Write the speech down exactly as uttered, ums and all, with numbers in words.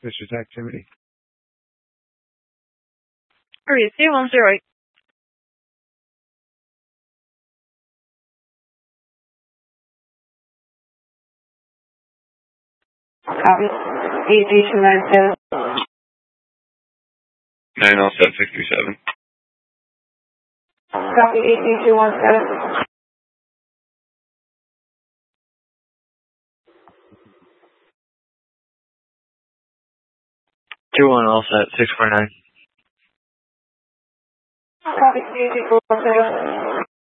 suspicious activity. Hurry, stay home, stay right. Copy. eight three two nine seven. nine oh seven six three seven. Copy. eight three two one seven. Two one all set, six four nine. Copy. eight three two one seven.